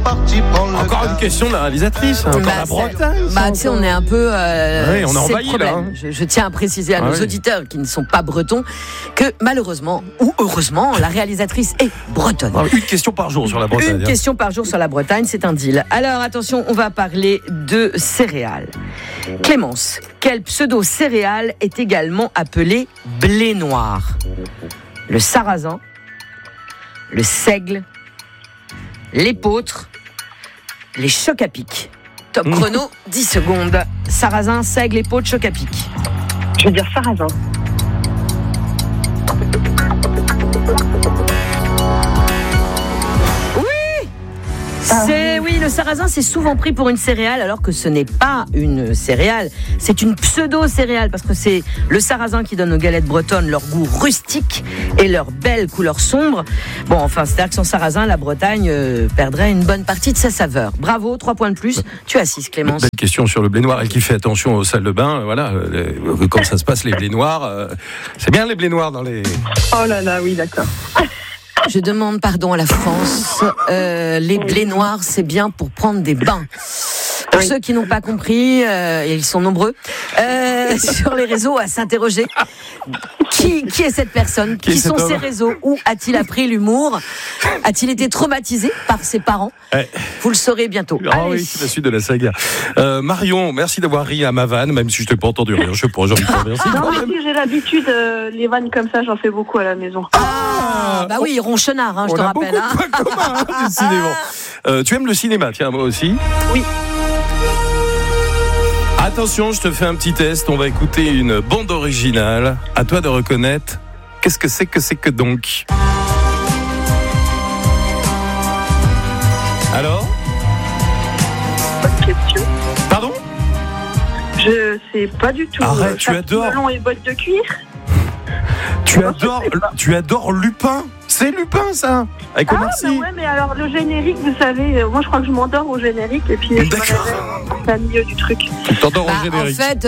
Encore une question de la réalisatrice. Encore la Bretagne. Tu sais, on est un peu. Oui, on a envahi là. Je tiens à préciser à nos auditeurs qui ne sont pas bretons que malheureusement ou heureusement, la réalisatrice est bretonne. Une question par jour sur la Bretagne. Une question par jour sur la Bretagne, c'est un deal. Alors attention, on va parler de céréales. Clémence, quel pseudo-céréale est également appelé blé noir? Le sarrasin, le seigle, l'épeautre, les chocs à pic. Top chrono, 10 secondes. Sarrasin, seigle, épeautre, chocs à pic. Je veux dire sarrasin. Oui, le sarrasin, c'est souvent pris pour une céréale, alors que ce n'est pas une céréale. C'est une pseudo-céréale, parce que c'est le sarrasin qui donne aux galettes bretonnes leur goût rustique et leur belle couleur sombre. Bon, enfin, c'est-à-dire que sans sarrasin, la Bretagne perdrait une bonne partie de sa saveur. Bravo, 3 points de plus. Tu as 6, Clémence. Belle question sur le blé noir et qui fait attention aux salles de bain. Voilà, quand ça se passe, les blés noirs. C'est bien les blés noirs dans les... Oh là là, oui, d'accord. Je demande pardon à la France. Les blés noirs, c'est bien pour prendre des bains. Pour ceux qui n'ont pas compris, et ils sont nombreux, sur les réseaux à s'interroger. Qui est cette personne? Qui sont ces réseaux? Où a-t-il appris l'humour? A-t-il été traumatisé par ses parents? Vous le saurez bientôt. Ah oui, c'est la suite de la saga. Marion, merci d'avoir ri à ma vanne, même si je t'ai pas entendu rire. Je sais pas, j'ai envie de te remercier. Non, mais si j'ai l'habitude, les vannes comme ça, j'en fais beaucoup à la maison. Bah oui, ronchonnard, je te rappelle. On a beaucoup de points communs, décidément. Tu aimes le cinéma, tiens, moi aussi. Oui. Attention, je te fais un petit test. On va écouter une bande originale. À toi de reconnaître. Qu'est-ce que c'est que donc? Alors? Bonne question. Pardon? Je sais pas du tout. Arrête, tu adores. Melon et bottes de cuir. Tu adores Lupin. C'est Lupin, ça. Avec Omar Sy. Ouais, mais alors le générique, vous savez, moi je crois que je m'endors au générique et puis je me réveille au milieu du truc. Tu t'endors au générique. En fait,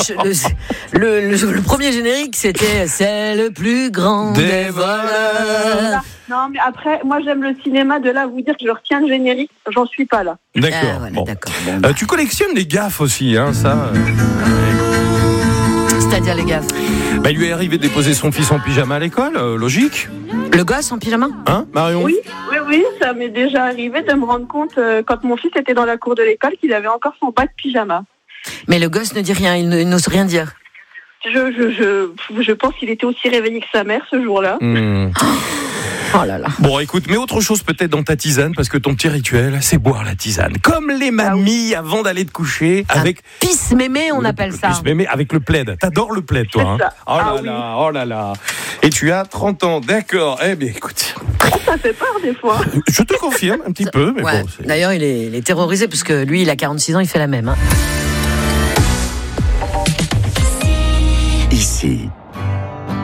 le premier générique, c'était C'est le plus grand des voleurs. Non, mais après, moi j'aime le cinéma, de là à vous dire que je retiens le générique, j'en suis pas là. D'accord. Bon. D'accord. Tu collectionnes les gaffes aussi, hein, ça. C'est-à-dire les gaffes. Il lui est arrivé de déposer son fils en pyjama à l'école, logique. Le gosse en pyjama? Hein, Marion? Oui, ça m'est déjà arrivé de me rendre compte, quand mon fils était dans la cour de l'école, qu'il avait encore son bas de pyjama. Mais le gosse ne dit rien, il n'ose rien dire. Je pense qu'il était aussi réveillé que sa mère ce jour-là. Oh là là. Bon, écoute, mais autre chose peut-être dans ta tisane, parce que ton petit rituel, c'est boire la tisane. Comme les mamies avant d'aller te coucher, avec... Pisse-mémé, on appelle ça. Pisse-mémé avec le plaid. T'adores le plaid, toi. C'est ça. Oh là là. Et tu as 30 ans, d'accord. Eh bien, écoute... Ça fait peur des fois. Je te confirme un petit peu, mais bon... D'ailleurs, il est terrorisé, parce que lui, il a 46 ans, il fait la même. Ici,